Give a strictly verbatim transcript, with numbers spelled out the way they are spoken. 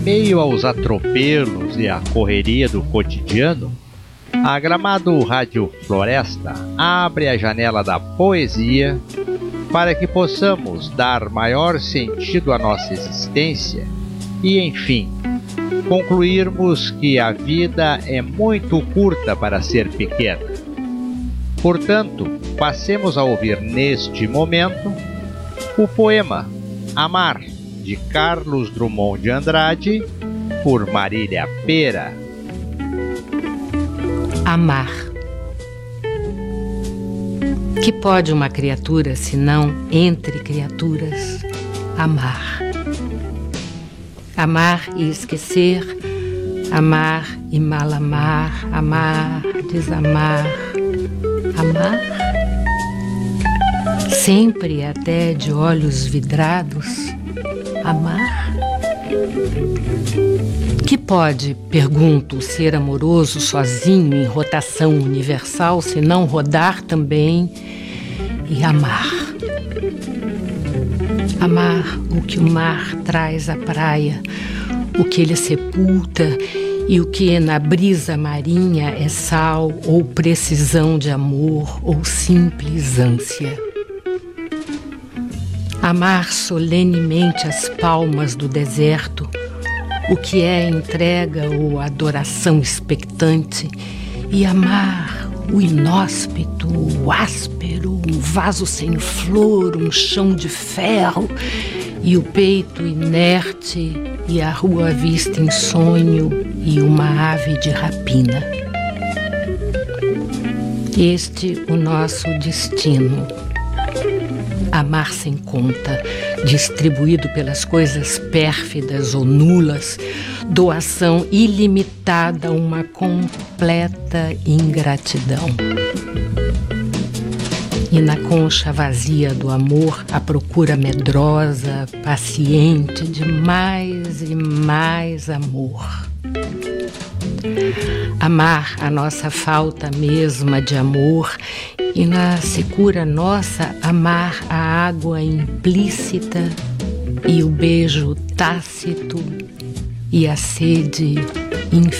meio aos atropelos e à correria do cotidiano, a Gramado Rádio Floresta abre a janela da poesia para que possamos dar maior sentido à nossa existência e, enfim, concluirmos que a vida é muito curta para ser pequena. Portanto, passemos a ouvir neste momento o poema Amar, de Carlos Drummond de Andrade, por Marília Pera. Amar. Que pode uma criatura, senão, entre criaturas, amar? Amar e esquecer, amar e mal amar, amar, desamar, amar? Sempre até de olhos vidrados, amar? Que pode, pergunto, ser amoroso sozinho em rotação universal, se não rodar também e amar? Amar o que o mar traz à praia, o que ele sepulta e o que na brisa marinha é sal ou precisão de amor ou simples ânsia. Amar solenemente as palmas do deserto, o que é entrega ou adoração expectante, e amar o inóspito, o áspero, um vaso sem flor, um chão de ferro, e o peito inerte, e a rua vista em sonho, e uma ave de rapina. Este o nosso destino. Amar sem conta, distribuído pelas coisas pérfidas ou nulas, doação ilimitada, uma completa ingratidão. E na concha vazia do amor, a procura medrosa, paciente de mais e mais amor. Amar a nossa falta mesma de amor e na secura nossa amar a água implícita e o beijo tácito e a sede infinita.